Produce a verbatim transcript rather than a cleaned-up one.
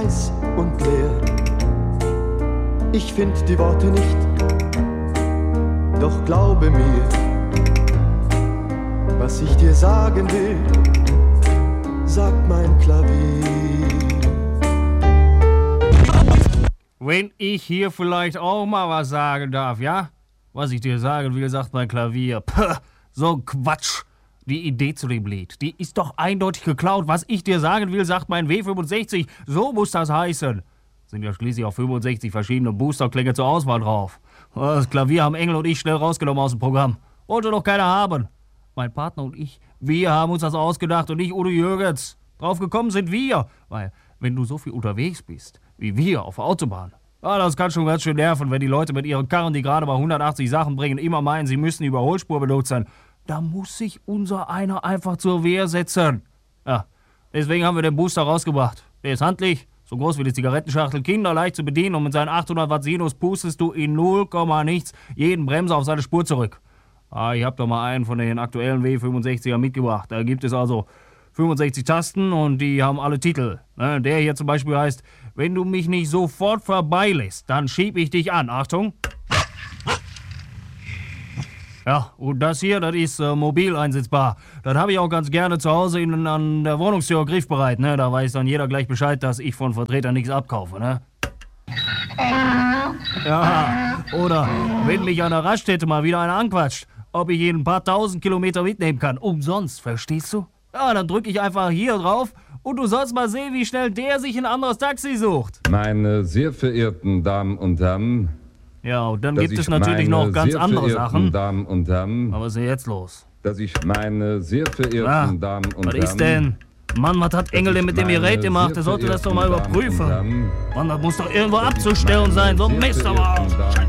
weiß und leer. Ich find die Worte nicht, doch glaube mir, was ich dir sagen will, sagt mein Klavier. Wenn ich hier vielleicht auch mal was sagen darf, ja? Was ich dir sagen will, sagt mein Klavier. Puh, so ein Quatsch. Die Idee zu dem Lied, die ist doch eindeutig geklaut. Was ich dir sagen will, sagt mein W fünfundsechzig. So muss das heißen. Sind ja schließlich auch fünfundsechzig verschiedene Boosterklänge zur Auswahl drauf. Das Klavier haben Engel und ich schnell rausgenommen aus dem Programm. Wollte doch keiner haben. Mein Partner und ich, wir haben uns das ausgedacht und nicht Udo Jürgens. Drauf gekommen sind wir. Weil, wenn du so viel unterwegs bist, wie wir auf der Autobahn, ah, das kann schon ganz schön nerven, wenn die Leute mit ihren Karren, die gerade mal hundertachtzig Sachen bringen, immer meinen, sie müssen die Überholspur benutzen. Da muss sich unser einer einfach zur Wehr setzen. Ja, deswegen haben wir den Booster rausgebracht. Der ist handlich, so groß wie die Zigarettenschachtel, kinderleicht zu bedienen und mit seinen achthundert Watt Sinus pustest du in null Komma nichts jeden Bremser auf seine Spur zurück. Ah, ich hab doch mal einen von den aktuellen W fünfundsechziger mitgebracht. Da gibt es also fünfundsechzig Tasten und die haben alle Titel. Der hier zum Beispiel heißt, wenn du mich nicht sofort vorbeilässt, dann schieb ich dich an. Achtung. Ja, und das hier, das ist äh, mobil einsetzbar. Das habe ich auch ganz gerne zu Hause in, an der Wohnungstür griffbereit. Ne? Da weiß dann jeder gleich Bescheid, dass ich von Vertretern nichts abkaufe. Ne? Ja, oder wenn mich an der Raststätte mal wieder einer anquatscht, ob ich ihn ein paar tausend Kilometer mitnehmen kann. Umsonst, verstehst du? Ja, dann drücke ich einfach hier drauf und du sollst mal sehen, wie schnell der sich ein anderes Taxi sucht. Meine sehr verehrten Damen und Herren... Ja, und dann gibt es natürlich noch ganz andere Sachen. Damen und Herren, aber was ist denn jetzt los? Dass ich meine sehr verehrten ah, Damen und was Herren... ist denn? Mann, was hat Engel denn mit dem Gerät gemacht? Der sollte das doch mal überprüfen. Mann, das muss doch irgendwo abzustellen sein. So ein Mist, aber...